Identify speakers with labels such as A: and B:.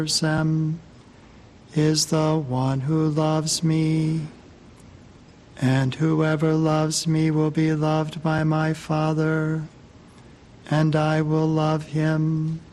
A: is the one who loves me. And whoever loves me will be loved by my Father, and I will love him